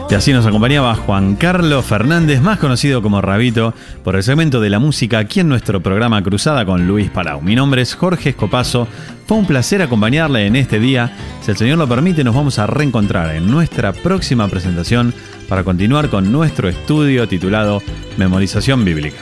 Y así nos acompañaba Juan Carlos Fernández, más conocido como Rabito, por el segmento de la música aquí en nuestro programa Cruzada con Luis Palau. Mi nombre es Jorge Escopazo. Fue un placer acompañarle en este día. Si el Señor lo permite, nos vamos a reencontrar en nuestra próxima presentación para continuar con nuestro estudio titulado Memorización Bíblica.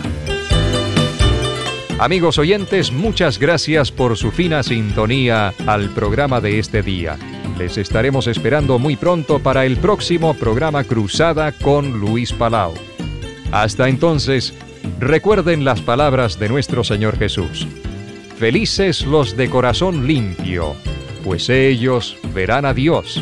Amigos oyentes, muchas gracias por su fina sintonía al programa de este día. Les estaremos esperando muy pronto para el próximo programa Cruzada con Luis Palau. Hasta entonces, recuerden las palabras de nuestro Señor Jesús. Felices los de corazón limpio, pues ellos verán a Dios.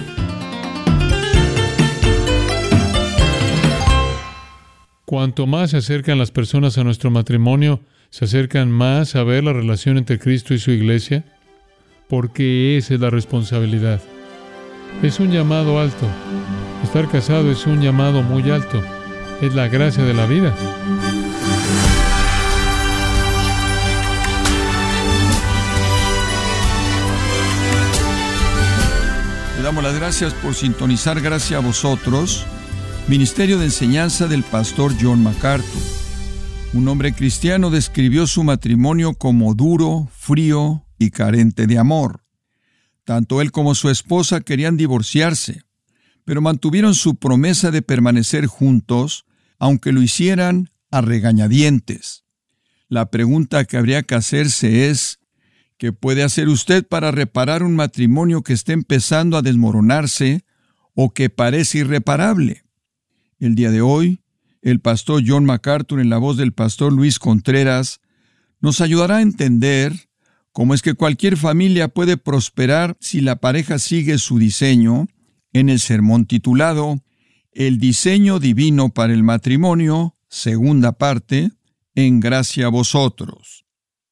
Cuanto más se acercan las personas a nuestro matrimonio, se acercan más a ver la relación entre Cristo y su iglesia, porque esa es la responsabilidad. Es un llamado alto. Estar casado es un llamado muy alto. Es la gracia de la vida. Le damos las gracias por sintonizar Gracia a Vosotros, Ministerio de Enseñanza del pastor John MacArthur. Un hombre cristiano describió su matrimonio como duro, frío y carente de amor. Tanto él como su esposa querían divorciarse, pero mantuvieron su promesa de permanecer juntos, aunque lo hicieran a regañadientes. La pregunta que habría que hacerse es, ¿qué puede hacer usted para reparar un matrimonio que esté empezando a desmoronarse o que parece irreparable? El día de hoy, el pastor John MacArthur, en la voz del pastor Luis Contreras, nos ayudará a entender cómo es que cualquier familia puede prosperar si la pareja sigue su diseño, en el sermón titulado El diseño divino para el matrimonio, segunda parte, en Gracia a Vosotros.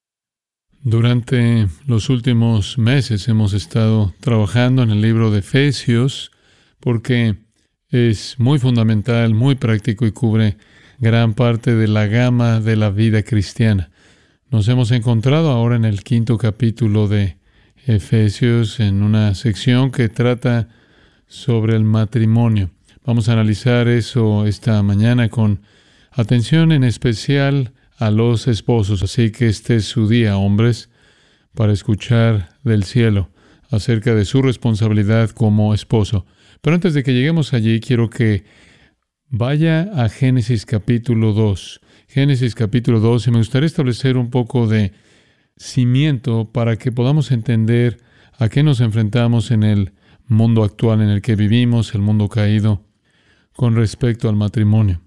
Durante los últimos meses hemos estado trabajando en el libro de Efesios porque es muy fundamental, muy práctico y cubre gran parte de la gama de la vida cristiana. Nos hemos encontrado ahora en el 5º capítulo de Efesios, en una sección que trata sobre el matrimonio. Vamos a analizar eso esta mañana con atención en especial a los esposos. Así que este es su día, hombres, para escuchar del cielo acerca de su responsabilidad como esposo. Pero antes de que lleguemos allí, quiero que vaya a Génesis capítulo 2. Génesis capítulo 2, y me gustaría establecer un poco de cimiento para que podamos entender a qué nos enfrentamos en el mundo actual en el que vivimos, el mundo caído, con respecto al matrimonio.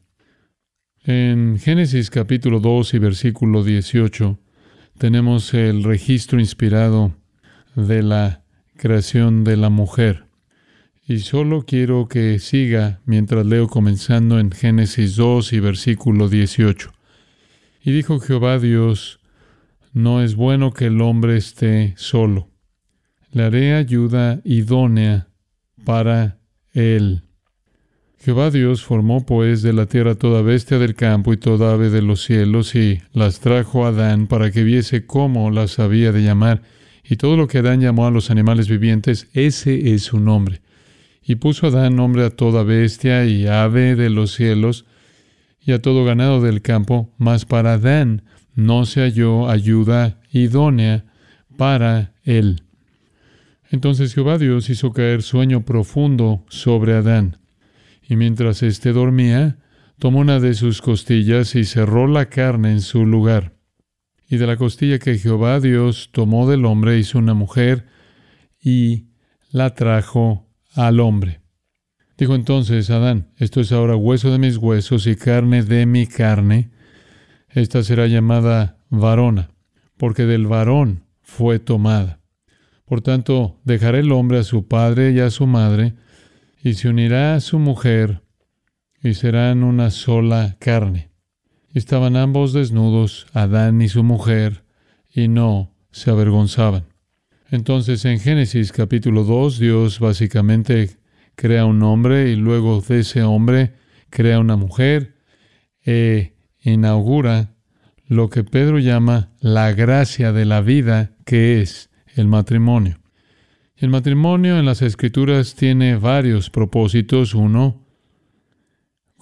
En Génesis capítulo 2 y versículo 18, tenemos el registro inspirado de la creación de la mujer. Y solo quiero que siga mientras leo comenzando en Génesis 2 y versículo 18. Y dijo Jehová Dios, no es bueno que el hombre esté solo. Le haré ayuda idónea para él. Jehová Dios formó pues de la tierra toda bestia del campo y toda ave de los cielos, y las trajo a Adán para que viese cómo las había de llamar. Y todo lo que Adán llamó a los animales vivientes, ese es su nombre. Y puso Adán nombre a toda bestia y ave de los cielos y a todo ganado del campo, mas para Adán no se halló ayuda idónea para él. Entonces Jehová Dios hizo caer sueño profundo sobre Adán, y mientras éste dormía, tomó una de sus costillas y cerró la carne en su lugar. Y de la costilla que Jehová Dios tomó del hombre hizo una mujer y la trajo al hombre. Dijo entonces Adán, esto es ahora hueso de mis huesos y carne de mi carne. Esta será llamada varona, porque del varón fue tomada. Por tanto, dejará el hombre a su padre y a su madre, y se unirá a su mujer, y serán una sola carne. Y estaban ambos desnudos, Adán y su mujer, y no se avergonzaban. Entonces, en Génesis capítulo 2, Dios básicamente crea un hombre y luego de ese hombre crea una mujer e inaugura lo que Pedro llama la gracia de la vida, que es el matrimonio. El matrimonio en las Escrituras tiene varios propósitos. Uno,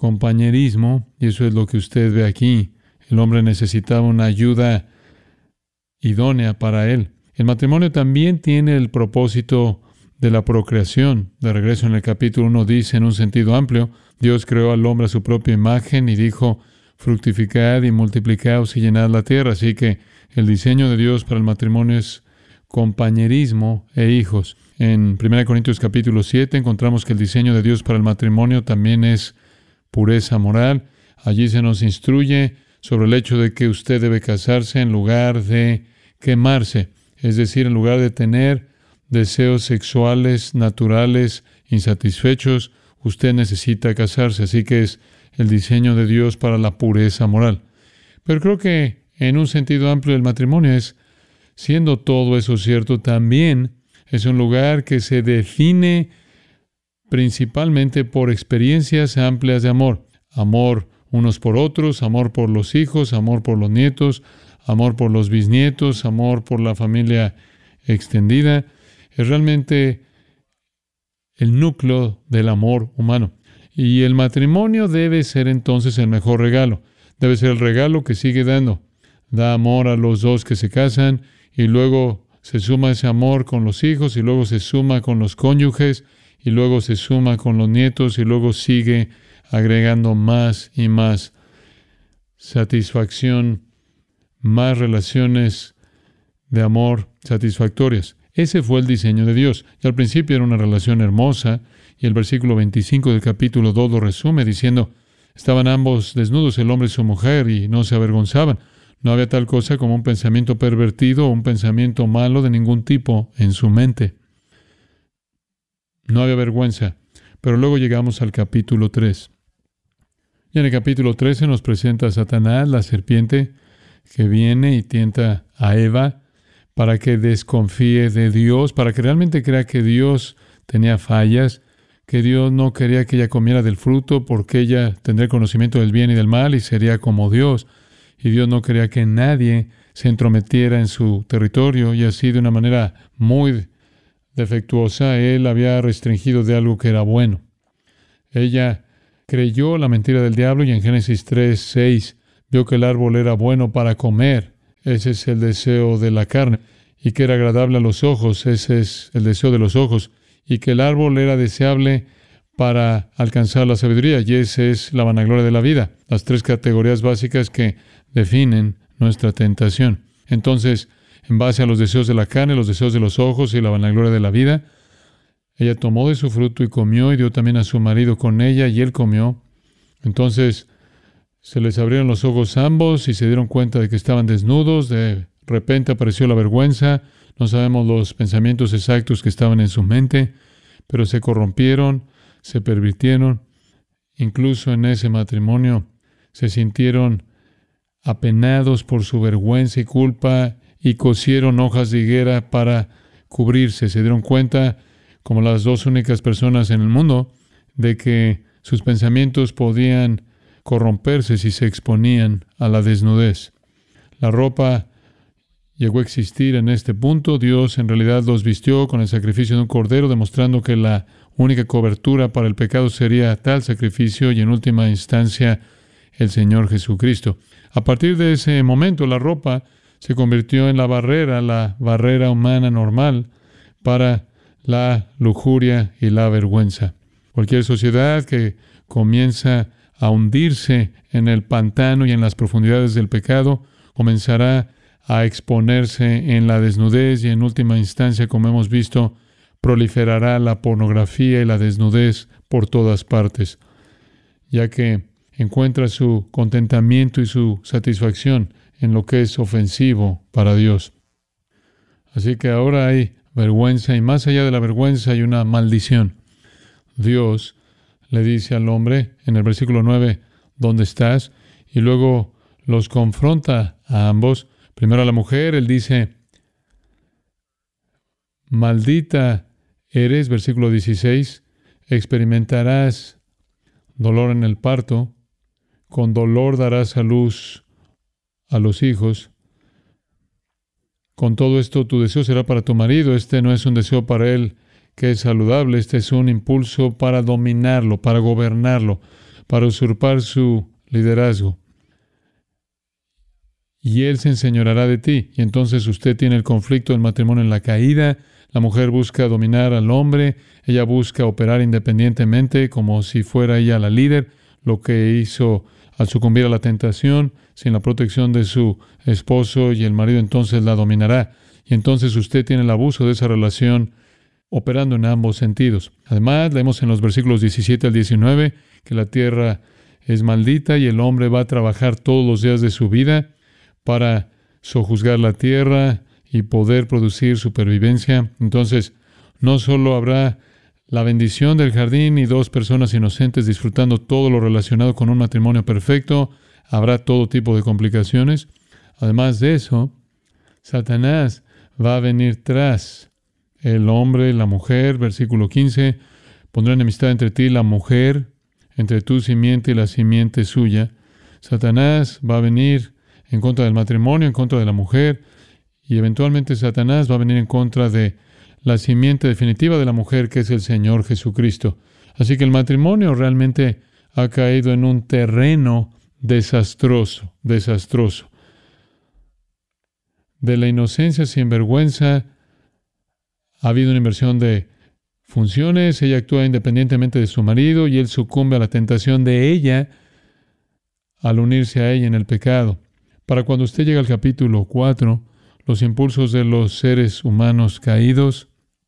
compañerismo, y eso es lo que usted ve aquí. El hombre necesitaba una ayuda idónea para él. El matrimonio también tiene el propósito de la procreación. De regreso en el capítulo 1 dice en un sentido amplio, Dios creó al hombre a su propia imagen y dijo, fructificad y multiplicaos y llenad la tierra. Así que el diseño de Dios para el matrimonio es compañerismo e hijos. En 1 Corintios capítulo 7 encontramos que el diseño de Dios para el matrimonio también es pureza moral. Allí se nos instruye sobre el hecho de que usted debe casarse en lugar de quemarse. Es decir, en lugar de tener deseos sexuales naturales insatisfechos, usted necesita casarse. Así que es el diseño de Dios para la pureza moral. Pero creo que en un sentido amplio el matrimonio es, siendo todo eso cierto, también es un lugar que se define principalmente por experiencias amplias de amor. Amor unos por otros, amor por los hijos, amor por los nietos, amor por los bisnietos, amor por la familia extendida. Es realmente el núcleo del amor humano. Y el matrimonio debe ser entonces el mejor regalo. Debe ser el regalo que sigue dando. Da amor a los dos que se casan y luego se suma ese amor con los hijos y luego se suma con los cónyuges y luego se suma con los nietos y luego sigue agregando más y más satisfacción, más relaciones de amor satisfactorias. Ese fue el diseño de Dios. Y al principio era una relación hermosa, y el versículo 25 del capítulo 2 lo resume diciendo, estaban ambos desnudos, el hombre y su mujer, y no se avergonzaban. No había tal cosa como un pensamiento pervertido o un pensamiento malo de ningún tipo en su mente. No había vergüenza. Pero luego llegamos al capítulo 3. Y en el capítulo 3 se nos presenta a Satanás, la serpiente, que viene y tienta a Eva para que desconfíe de Dios, para que realmente crea que Dios tenía fallas, que Dios no quería que ella comiera del fruto porque ella tendría conocimiento del bien y del mal y sería como Dios. Y Dios no quería que nadie se entrometiera en su territorio, y así de una manera muy defectuosa, Él había restringido de algo que era bueno. Ella creyó la mentira del diablo y en Génesis 3:6 vio que el árbol era bueno para comer. Ese es el deseo de la carne. Y que era agradable a los ojos. Ese es el deseo de los ojos. Y que el árbol era deseable para alcanzar la sabiduría. Y esa es la vanagloria de la vida. Las tres categorías básicas que definen nuestra tentación. Entonces, en base a los deseos de la carne, los deseos de los ojos y la vanagloria de la vida, ella tomó de su fruto y comió, y dio también a su marido con ella, y él comió. Entonces se les abrieron los ojos a ambos y se dieron cuenta de que estaban desnudos. De repente apareció la vergüenza. No sabemos los pensamientos exactos que estaban en su mente, pero se corrompieron, se pervirtieron. Incluso en ese matrimonio se sintieron apenados por su vergüenza y culpa y cosieron hojas de higuera para cubrirse. Se dieron cuenta, como las dos únicas personas en el mundo, de que sus pensamientos podían corromperse si se exponían a la desnudez. La ropa llegó a existir en este punto. Dios en realidad los vistió con el sacrificio de un cordero, demostrando que la única cobertura para el pecado sería tal sacrificio y en última instancia el Señor Jesucristo. A partir de ese momento la ropa se convirtió en la barrera humana normal para la lujuria y la vergüenza. Cualquier sociedad que comienza a hundirse en el pantano y en las profundidades del pecado comenzará a exponerse en la desnudez y en última instancia, como hemos visto, proliferará la pornografía y la desnudez por todas partes, ya que encuentra su contentamiento y su satisfacción en lo que es ofensivo para Dios. Así que ahora hay vergüenza, y más allá de la vergüenza hay una maldición. Dios le dice al hombre en el versículo 9, ¿dónde estás? Y luego los confronta a ambos. Primero a la mujer, él dice, maldita eres, versículo 16, experimentarás dolor en el parto, con dolor darás a luz a los hijos. Con todo esto, tu deseo será para tu marido. Este no es un deseo para él que es saludable. Este es un impulso para dominarlo, para gobernarlo, para usurpar su liderazgo. Y él se enseñoreará de ti. Y entonces usted tiene el conflicto del matrimonio en la caída. La mujer busca dominar al hombre. Ella busca operar independientemente como si fuera ella la líder, lo que hizo al sucumbir a la tentación, sin la protección de su esposo, y el marido entonces la dominará. Y entonces usted tiene el abuso de esa relación operando en ambos sentidos. Además, leemos en los versículos 17 al 19 que la tierra es maldita y el hombre va a trabajar todos los días de su vida para sojuzgar la tierra y poder producir supervivencia. Entonces, no solo habrá la bendición del jardín y dos personas inocentes disfrutando todo lo relacionado con un matrimonio perfecto, habrá todo tipo de complicaciones. Además de eso, Satanás va a venir tras el hombre y la mujer. Versículo 15, pondrá enemistad entre ti y la mujer, entre tu simiente y la simiente suya. Satanás va a venir en contra del matrimonio, en contra de la mujer, y eventualmente Satanás va a venir en contra de la simiente definitiva de la mujer, que es el Señor Jesucristo. Así que el matrimonio realmente ha caído en un terreno desastroso. De la inocencia sin vergüenza ha habido una inversión de funciones. Ella actúa independientemente de su marido y él sucumbe a la tentación de ella al unirse a ella en el pecado. Para cuando usted llega al capítulo 4, los impulsos de los seres humanos caídos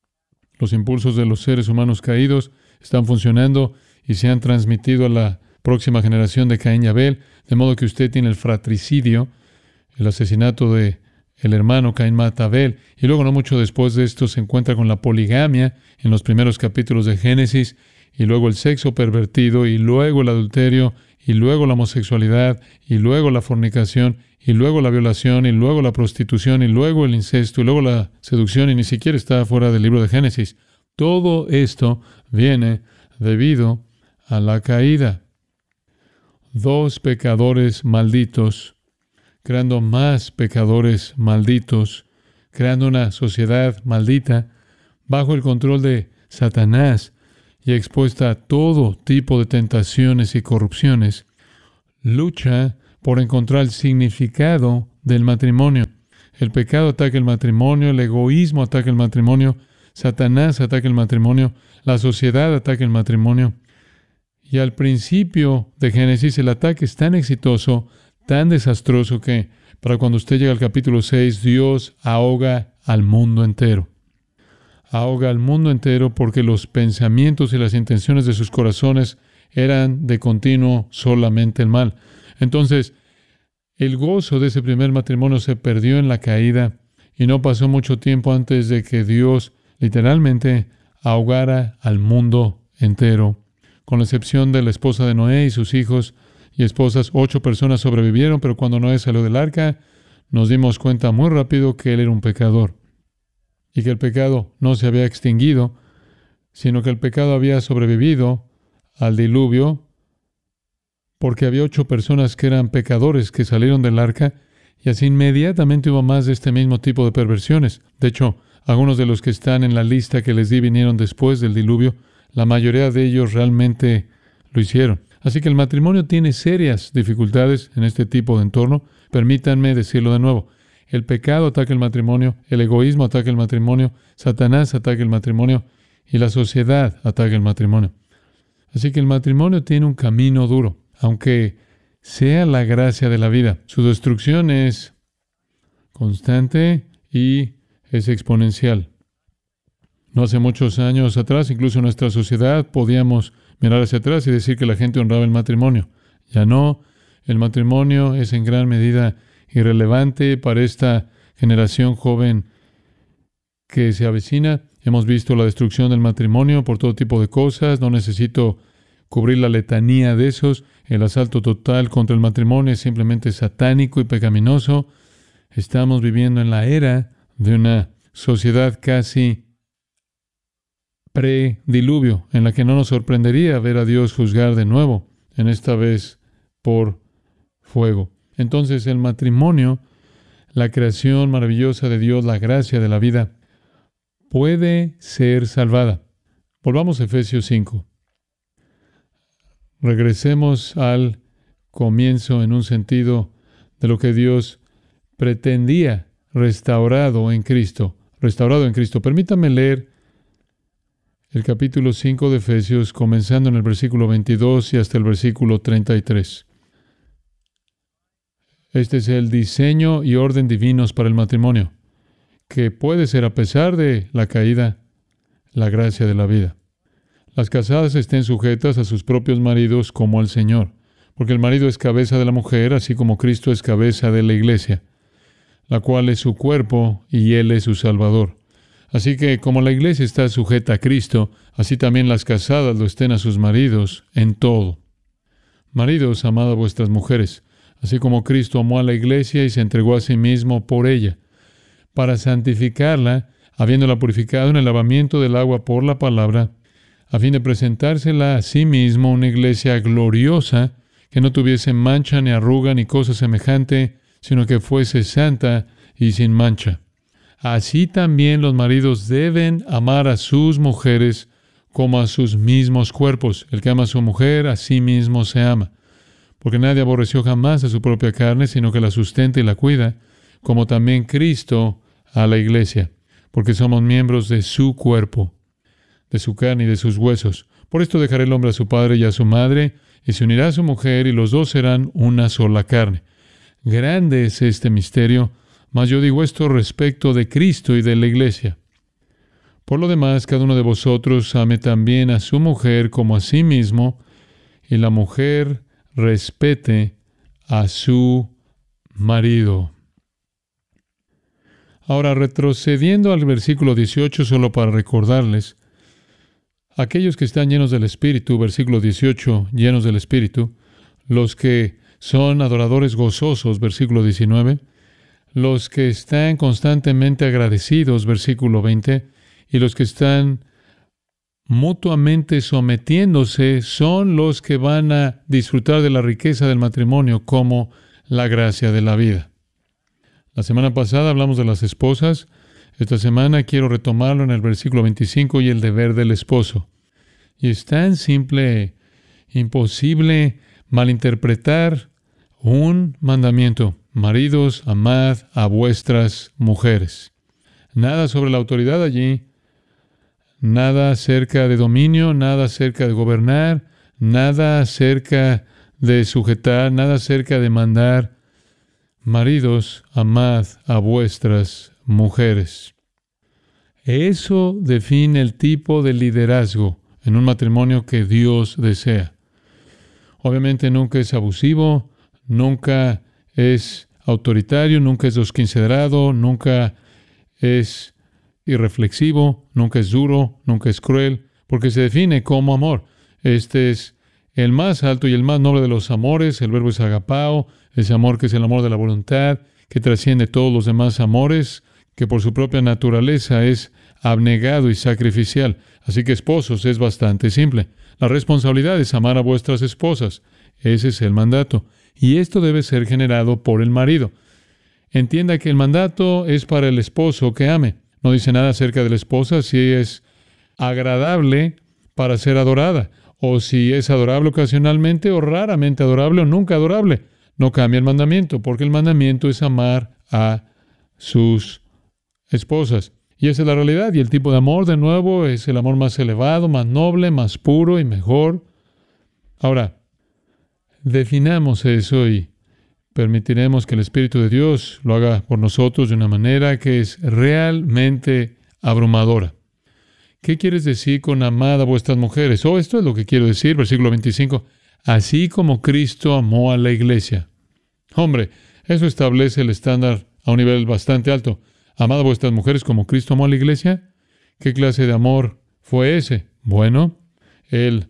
están funcionando y se han transmitido a la próxima generación de Caín y Abel, de modo que usted tiene el fratricidio, el asesinato de el hermano. Caín mata a Abel, y luego no mucho después de esto se encuentra con la poligamia en los primeros capítulos de Génesis, y luego el sexo pervertido, y luego el adulterio, y luego la homosexualidad, y luego la fornicación, y luego la violación, y luego la prostitución, y luego el incesto, y luego la seducción, y ni siquiera está fuera del libro de Génesis. Todo esto viene debido a la caída. Dos pecadores malditos, creando más pecadores malditos, creando una sociedad maldita, bajo el control de Satanás y expuesta a todo tipo de tentaciones y corrupciones, lucha por encontrar el significado del matrimonio. El pecado ataca el matrimonio, el egoísmo ataca el matrimonio, Satanás ataca el matrimonio, la sociedad ataca el matrimonio. Y al principio de Génesis el ataque es tan exitoso, tan desastroso, que para cuando usted llega al capítulo 6, Dios ahoga al mundo entero. Ahoga al mundo entero porque los pensamientos y las intenciones de sus corazones eran de continuo solamente el mal. Entonces, el gozo de ese primer matrimonio se perdió en la caída y no pasó mucho tiempo antes de que Dios literalmente ahogara al mundo entero. Con la excepción de la esposa de Noé y sus hijos y esposas, 8 personas sobrevivieron, pero cuando Noé salió del arca, nos dimos cuenta muy rápido que él era un pecador y que el pecado no se había extinguido, sino que el pecado había sobrevivido al diluvio, porque había 8 personas que eran pecadores que salieron del arca, y así inmediatamente hubo más de este mismo tipo de perversiones. De hecho, algunos de los que están en la lista que les di vinieron después del diluvio. La mayoría de ellos realmente lo hicieron. Así que el matrimonio tiene serias dificultades en este tipo de entorno. Permítanme decirlo de nuevo. El pecado ataca el matrimonio, el egoísmo ataca el matrimonio, Satanás ataca el matrimonio y la sociedad ataca el matrimonio. Así que el matrimonio tiene un camino duro, aunque sea la gracia de la vida. Su destrucción es constante y es exponencial. No hace muchos años atrás, incluso en nuestra sociedad, podíamos mirar hacia atrás y decir que la gente honraba el matrimonio. Ya no. El matrimonio es en gran medida irrelevante para esta generación joven que se avecina. Hemos visto la destrucción del matrimonio por todo tipo de cosas. No necesito cubrir la letanía de esos. El asalto total contra el matrimonio es simplemente satánico y pecaminoso. Estamos viviendo en la era de una sociedad casi prediluvio, en la que no nos sorprendería ver a Dios juzgar de nuevo, en esta vez por fuego. Entonces el matrimonio, la creación maravillosa de Dios, la gracia de la vida, puede ser salvada. Volvamos a Efesios 5. regresemos al comienzo en un sentido de lo que Dios pretendía restaurado en Cristo. Permítame leer el capítulo 5 de Efesios, comenzando en el versículo 22 y hasta el versículo 33. Este es el diseño y orden divinos para el matrimonio, que puede ser, a pesar de la caída, la gracia de la vida. Las casadas estén sujetas a sus propios maridos como al Señor, porque el marido es cabeza de la mujer, así como Cristo es cabeza de la iglesia, la cual es su cuerpo y Él es su Salvador. Así que, como la iglesia está sujeta a Cristo, así también las casadas lo estén a sus maridos en todo. Maridos, amad a vuestras mujeres, así como Cristo amó a la iglesia y se entregó a sí mismo por ella, para santificarla, habiéndola purificado en el lavamiento del agua por la palabra, a fin de presentársela a sí mismo una iglesia gloriosa, que no tuviese mancha ni arruga ni cosa semejante, sino que fuese santa y sin mancha. Así también los maridos deben amar a sus mujeres como a sus mismos cuerpos. El que ama a su mujer, a sí mismo se ama. Porque nadie aborreció jamás a su propia carne, sino que la sustenta y la cuida, como también Cristo a la iglesia, porque somos miembros de su cuerpo, de su carne y de sus huesos. Por esto dejará el hombre a su padre y a su madre, y se unirá a su mujer, y los dos serán una sola carne. Grande es este misterio, mas yo digo esto respecto de Cristo y de la iglesia. Por lo demás, cada uno de vosotros ame también a su mujer como a sí mismo, y la mujer respete a su marido. Ahora, retrocediendo al versículo 18, solo para recordarles, aquellos que están llenos del Espíritu, versículo 18, llenos del Espíritu, los que son adoradores gozosos, versículo 19, los que están constantemente agradecidos, versículo 20, y los que están mutuamente sometiéndose son los que van a disfrutar de la riqueza del matrimonio como la gracia de la vida. La semana pasada hablamos de las esposas. Esta semana quiero retomarlo en el versículo 25 y el deber del esposo. Y es tan simple, imposible malinterpretar un mandamiento. Maridos, amad a vuestras mujeres. Nada sobre la autoridad allí. Nada acerca de dominio, nada acerca de gobernar, nada acerca de sujetar, nada acerca de mandar. Maridos, amad a vuestras mujeres. Eso define el tipo de liderazgo en un matrimonio que Dios desea. Obviamente nunca es abusivo, nunca es autoritario, nunca es desconsiderado, nunca es irreflexivo, nunca es duro, nunca es cruel, porque se define como amor. Este es el más alto y el más noble de los amores. El verbo es agapao, ese amor que es el amor de la voluntad, que trasciende todos los demás amores, que por su propia naturaleza es abnegado y sacrificial. Así que, esposos, es bastante simple. La responsabilidad es amar a vuestras esposas. Ese es el mandato. Y esto debe ser generado por el marido. Entienda que el mandato es para el esposo que ame. No dice nada acerca de la esposa si es agradable para ser adorada, o si es adorable ocasionalmente, o raramente adorable, o nunca adorable. No cambia el mandamiento, porque el mandamiento es amar a sus esposas. Y esa es la realidad. Y el tipo de amor, de nuevo, es el amor más elevado, más noble, más puro y mejor. Ahora, definamos eso y permitiremos que el Espíritu de Dios lo haga por nosotros de una manera que es realmente abrumadora. ¿Qué quieres decir con amad a vuestras mujeres? Esto es lo que quiero decir, versículo 25. Así como Cristo amó a la iglesia. Hombre, eso establece el estándar a un nivel bastante alto. Amad a vuestras mujeres como Cristo amó a la iglesia. ¿Qué clase de amor fue ese? Bueno, Él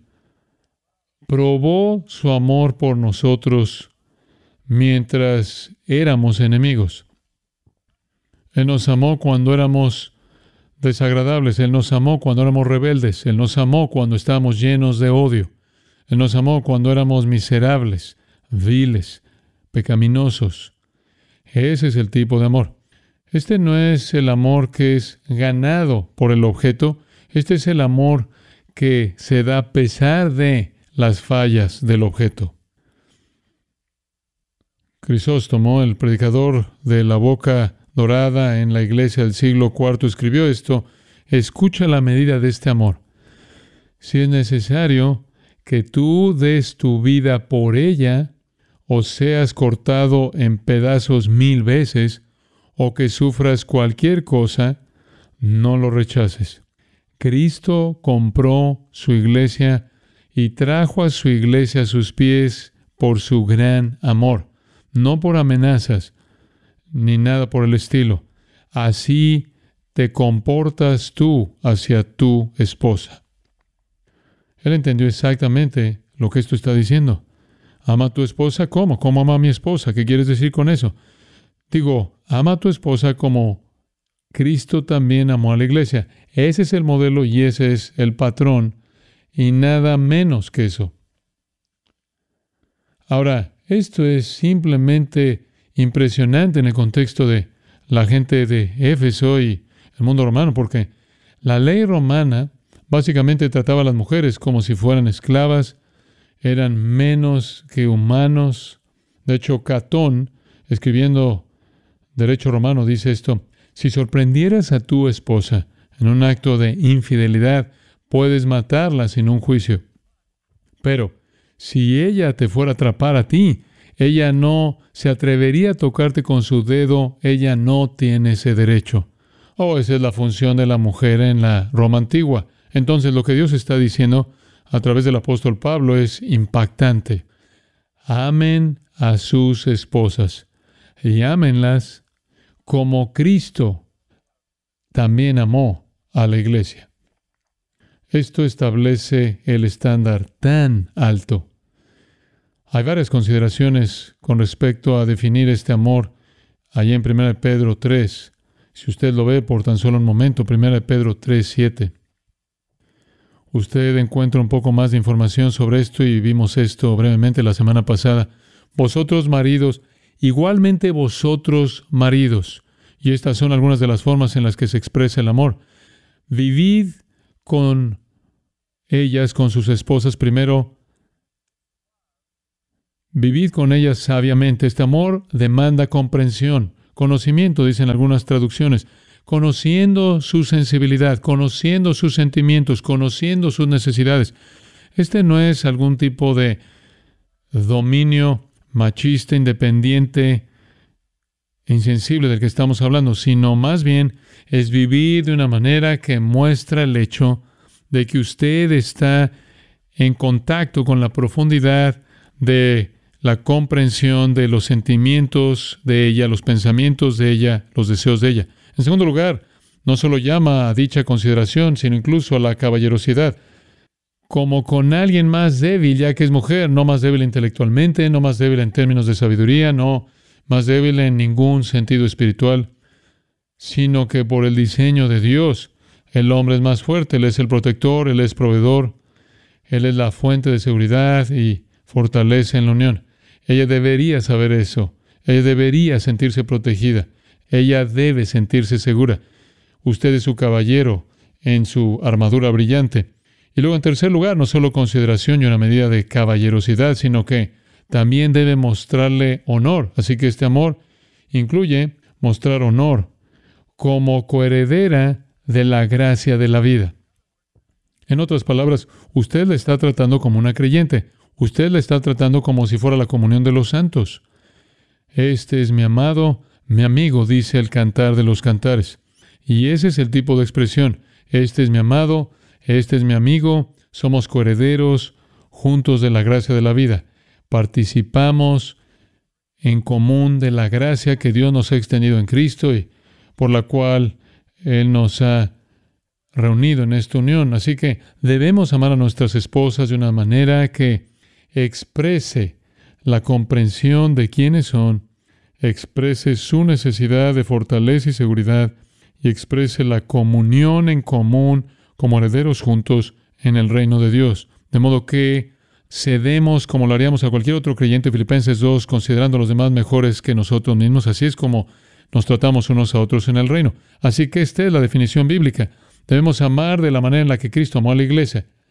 probó su amor por nosotros mientras éramos enemigos. Él nos amó cuando éramos desagradables. Él nos amó cuando éramos rebeldes. Él nos amó cuando estábamos llenos de odio. Él nos amó cuando éramos miserables, viles, pecaminosos. Ese es el tipo de amor. Este no es el amor que es ganado por el objeto. Este es el amor que se da a pesar de las fallas del objeto. Crisóstomo, el predicador de la boca dorada en la iglesia del siglo IV, escribió esto: escucha la medida de este amor. Si es necesario que tú des tu vida por ella, o seas cortado en pedazos 1000 veces, o que sufras cualquier cosa, no lo rechaces. Cristo compró su iglesia y trajo a su iglesia a sus pies por su gran amor, no por amenazas, ni nada por el estilo. Así te comportas tú hacia tu esposa. Él entendió exactamente lo que esto está diciendo. ¿Ama a tu esposa? ¿Cómo? ¿Cómo ama a mi esposa? ¿Qué quieres decir con eso? Digo, ama a tu esposa como Cristo también amó a la iglesia. Ese es el modelo y ese es el patrón, y nada menos que eso. Ahora, esto es simplemente impresionante en el contexto de la gente de Éfeso y el mundo romano, porque la ley romana básicamente trataba a las mujeres como si fueran esclavas, eran menos que humanos. De hecho, Catón, escribiendo Derecho Romano, dice esto: si sorprendieras a tu esposa en un acto de infidelidad, puedes matarla sin un juicio. Pero si ella te fuera a atrapar a ti, ella no se atrevería a tocarte con su dedo, ella no tiene ese derecho. Esa es la función de la mujer en la Roma antigua. Entonces, lo que Dios está diciendo a través del apóstol Pablo es impactante. Amen a sus esposas y ámenlas como Cristo también amó a la iglesia. Esto establece el estándar tan alto. Hay varias consideraciones con respecto a definir este amor allí en 1 Pedro 3. Si usted lo ve por tan solo un momento, 1 Pedro 3:7. Usted encuentra un poco más de información sobre esto y vimos esto brevemente la semana pasada. Vosotros maridos, igualmente vosotros maridos. Y estas son algunas de las formas en las que se expresa el amor. Vivid con ellas, con sus esposas primero. Vivid con ellas sabiamente. Este amor demanda comprensión, conocimiento, dicen algunas traducciones. Conociendo su sensibilidad, conociendo sus sentimientos, conociendo sus necesidades. Este no es algún tipo de dominio machista, independiente, insensible del que estamos hablando, sino más bien es vivir de una manera que muestra el hecho de que usted está en contacto con la profundidad de la comprensión de los sentimientos de ella, los pensamientos de ella, los deseos de ella. En segundo lugar, no solo llama a dicha consideración, sino incluso a la caballerosidad, como con alguien más débil, ya que es mujer, no más débil intelectualmente, no más débil en términos de sabiduría, no más débil en ningún sentido espiritual, sino que por el diseño de Dios, el hombre es más fuerte, Él es el protector, Él es proveedor, Él es la fuente de seguridad y fortaleza en la unión. Ella debería saber eso, ella debería sentirse protegida. Ella debe sentirse segura. Usted es su caballero en su armadura brillante. Y luego, en tercer lugar, no solo consideración y una medida de caballerosidad, sino que también debe mostrarle honor. Así que este amor incluye mostrar honor como coheredera de la gracia de la vida. En otras palabras, usted la está tratando como una creyente. Usted la está tratando como si fuera la comunión de los santos. Este es mi amado, mi amigo, dice el Cantar de los Cantares. Y ese es el tipo de expresión. Este es mi amado, este es mi amigo, somos coherederos juntos de la gracia de la vida. Participamos en común de la gracia que Dios nos ha extendido en Cristo y por la cual Él nos ha reunido en esta unión. Así que debemos amar a nuestras esposas de una manera que exprese la comprensión de quiénes son, exprese su necesidad de fortaleza y seguridad y exprese la comunión en común como herederos juntos en el reino de Dios. De modo que cedemos como lo haríamos a cualquier otro creyente. Filipenses 2, considerando a los demás mejores que nosotros mismos. Así es como nos tratamos unos a otros en el reino. Así que esta es la definición bíblica. Debemos amar de la manera en la que Cristo amó a la iglesia.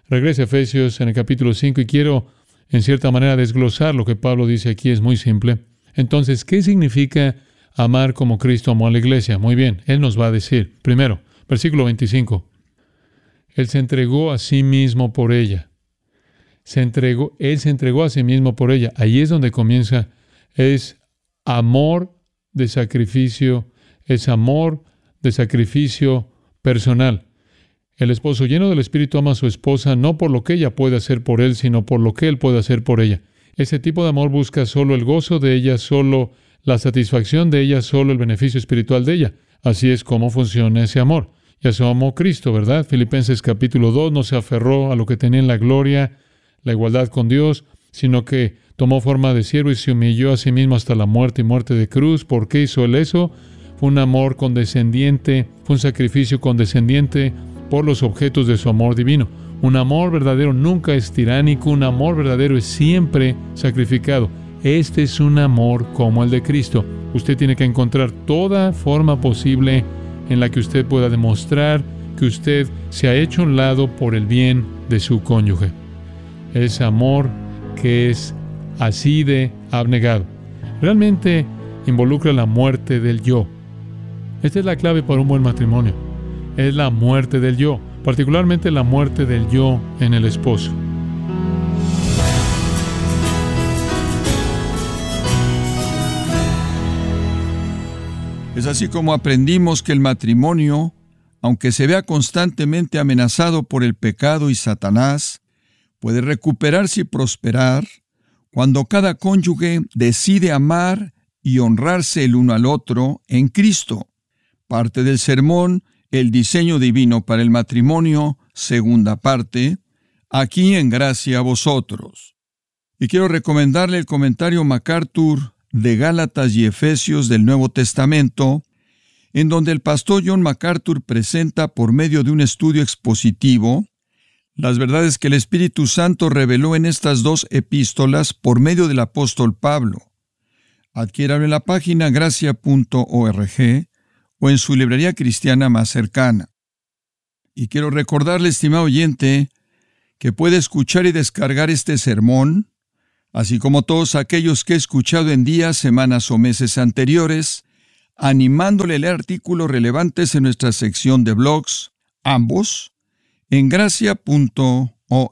Regrese a Efesios en el capítulo 5 y quiero, en cierta manera, desglosar lo que Pablo dice aquí. Es muy simple. Entonces, ¿qué significa amar como Cristo amó a la iglesia? Muy bien, Él nos va a decir. Primero, versículo 25. Él se entregó a sí mismo por ella. Él se entregó a sí mismo por ella. Ahí es donde comienza. Es amor de sacrificio. Es amor de sacrificio personal. El esposo lleno del Espíritu ama a su esposa no por lo que ella puede hacer por él, sino por lo que él puede hacer por ella. Ese tipo de amor busca solo el gozo de ella, solo la satisfacción de ella, solo el beneficio espiritual de ella. Así es como funciona ese amor. Y eso amó Cristo, ¿verdad? Filipenses capítulo 2 no se aferró a lo que tenía en la gloria, la igualdad con Dios, sino que tomó forma de siervo y se humilló a sí mismo hasta la muerte y muerte de cruz. ¿Por qué hizo él eso? Fue un amor condescendiente, fue un sacrificio condescendiente por los objetos de su amor divino. Un amor verdadero nunca es tiránico, un amor verdadero es siempre sacrificado. Este es un amor como el de Cristo. Usted tiene que encontrar toda forma posible en la que usted pueda demostrar que usted se ha hecho a un lado por el bien de su cónyuge. Es amor que es así de abnegado. Realmente involucra la muerte del yo. Esta es la clave para un buen matrimonio. Es la muerte del yo, particularmente la muerte del yo en el esposo. Es así como aprendimos que el matrimonio, aunque se vea constantemente amenazado por el pecado y Satanás, puede recuperarse y prosperar cuando cada cónyuge decide amar y honrarse el uno al otro en Cristo. Parte del sermón, el diseño divino para el matrimonio, segunda parte, aquí en Gracia a Vosotros. Y quiero recomendarle el comentario MacArthur de Gálatas y Efesios del Nuevo Testamento, en donde el pastor John MacArthur presenta por medio de un estudio expositivo las verdades que el Espíritu Santo reveló en estas dos epístolas por medio del apóstol Pablo. Adquiéralo en la página gracia.org o en su librería cristiana más cercana. Y quiero recordarle, estimado oyente, que puede escuchar y descargar este sermón, así como todos aquellos que he escuchado en días, semanas o meses anteriores, animándole a leer artículos relevantes en nuestra sección de blogs, ambos, en gracia.org.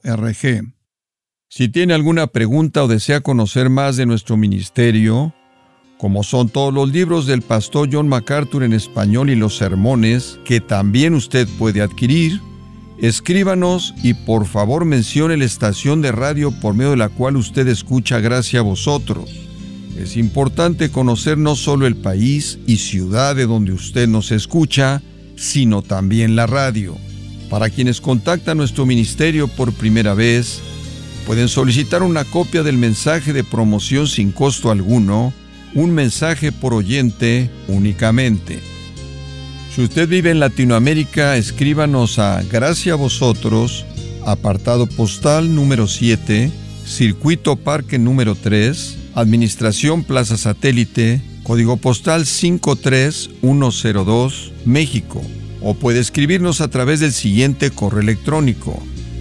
Si tiene alguna pregunta o desea conocer más de nuestro ministerio, como son todos los libros del pastor John MacArthur en español y los sermones que también usted puede adquirir, escríbanos y por favor mencione la estación de radio por medio de la cual usted escucha Gracia a Vosotros. Es importante conocer no solo el país y ciudad de donde usted nos escucha, sino también la radio. Para quienes contactan nuestro ministerio por primera vez, pueden solicitar una copia del mensaje de promoción sin costo alguno, un mensaje por oyente únicamente. Si usted vive en Latinoamérica, escríbanos a Gracia a Vosotros, apartado postal número 7, Circuito Parque número 3, Administración Plaza Satélite, código postal 53102, México. O puede escribirnos a través del siguiente correo electrónico: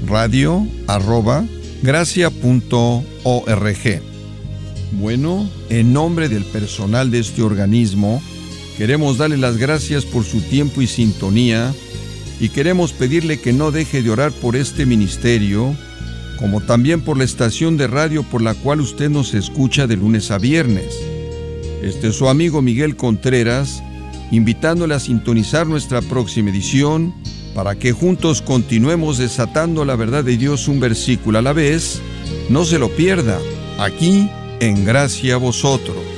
radio@gracia.org. Bueno, en nombre del personal de este organismo, queremos darle las gracias por su tiempo y sintonía, y queremos pedirle que no deje de orar por este ministerio, como también por la estación de radio por la cual usted nos escucha de lunes a viernes. Este es su amigo Miguel Contreras, invitándole a sintonizar nuestra próxima edición para que juntos continuemos desatando la verdad de Dios un versículo a la vez. No se lo pierda, aquí en Gracia a Vosotros.